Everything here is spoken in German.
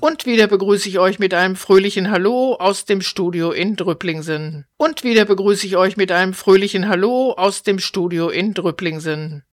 Und wieder begrüße ich euch mit einem fröhlichen Hallo aus dem Studio in Drüpplingsen. Und wieder begrüße ich euch mit einem fröhlichen Hallo aus dem Studio in Drüpplingsen.